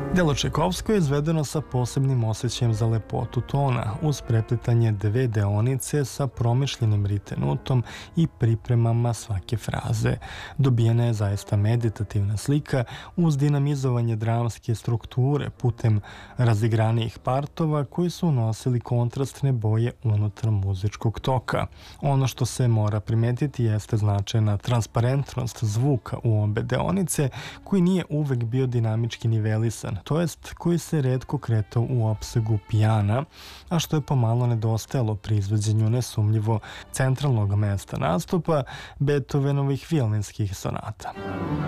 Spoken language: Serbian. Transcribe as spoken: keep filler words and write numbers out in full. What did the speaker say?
Delo Čajkovskog je izvedeno sa posebnim osjećajem za lepotu tona, uz preplitanje dve deonice sa promišljenim ritenutom i pripremama svake fraze. Dobijena je zaista meditativna slika uz dinamizovanje dramske strukture putem razigranijih partova koji su unosili kontrastne boje unutar muzičkog toka. Ono što se mora primetiti jeste značajna transparentnost zvuka u obe deonice, koji nije uvek bio dinamički nivelisan, to jest koji se retko kretao u opsegu pijana, a što je pomalo nedostajalo pri izvođenju nesumnjivo centralnog mesta nastupa Beethovenovih violinskih sonata.